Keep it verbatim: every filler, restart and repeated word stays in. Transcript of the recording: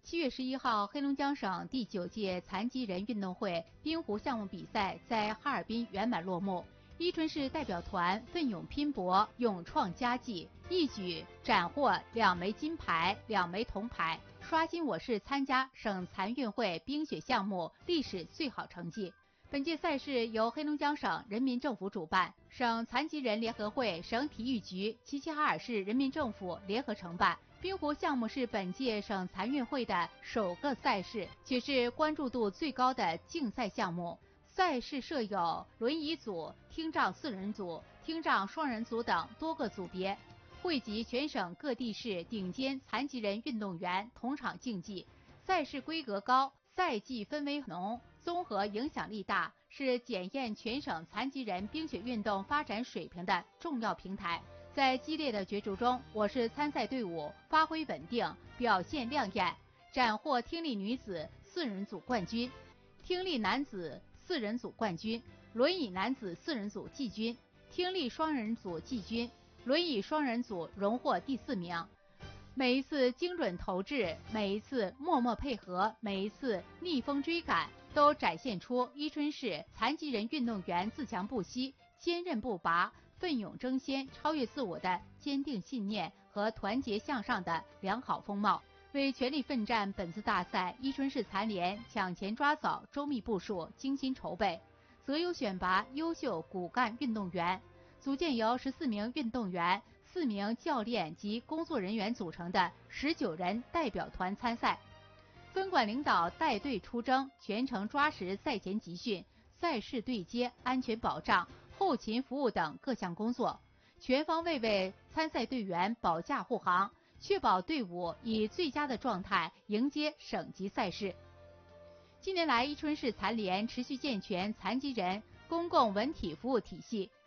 七月十一号，黑龙江省第九届残疾人运动会冰壶项目比赛在哈尔滨圆满落幕。伊春市代表团奋勇拼搏，勇创佳绩，一举斩获两枚金牌、两枚铜牌，刷新我市参加省残运会冰雪项目历史最好成绩。本届赛事由黑龙江省人民政府主办，省残疾人联合会、省体育局、齐齐哈尔市人民政府联合承办。冰壶项目是本届省残运会的首个赛事，且是关注度最高的竞赛项目。赛事设有轮椅组、听障四人组、听障双人组等多个组别，汇集全省各地市顶尖残疾人运动员同场竞技。赛事规格高，赛季氛围浓，综合影响力大，是检验全省残疾人冰雪运动发展水平的重要平台。在激烈的角逐中，我市参赛队伍发挥稳定，表现亮眼，斩获听力女子四人组冠军、听力男子四人组冠军、轮椅男子四人组季军、听力双人组季军、轮椅双人组荣获第四名。每一次精准投掷，每一次默默配合，每一次逆风追赶，都展现出伊春市残疾人运动员自强不息、坚韧不拔、奋勇争先、超越自我的坚定信念和团结向上的良好风貌。为全力奋战本次大赛，伊春市残联抢前抓早，周密部署，精心筹备，择优选拔优秀骨干运动员，组建由十四名运动员、四名教练及工作人员组成的十九人代表团参赛。分管领导带队出征，全程抓实赛前集训、赛事对接、安全保障、后勤服务等各项工作，全方位为参赛队员保驾护航，确保队伍以最佳的状态迎接省级赛事。近年来，伊春市残联持续健全残疾人公共文体服务体系，